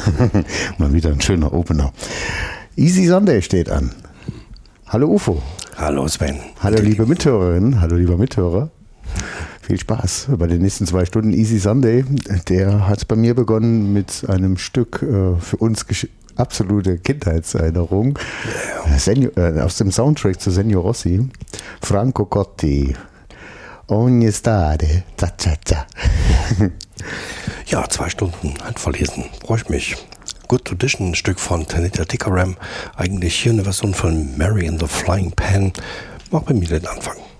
Mal wieder ein schöner Opener. Easy Sunday steht an. Hallo UFO. Hallo Sven. Hallo liebe Mithörerinnen, hallo lieber Mithörer. Viel Spaß bei den nächsten 2 Stunden. Easy Sunday, der hat bei mir begonnen mit einem Stück für uns absolute Kindheitserinnerung aus dem Soundtrack zu Senor Rossi. Franco Cotti. Ogni Stade. Za, za, za. Ja, 2 Stunden handverlesen. Freue ich mich. Good Tradition, ein Stück von Tanita Tikaram. Eigentlich hier eine Version von Mary and the Flying Pan. Mach bei mir den Anfang.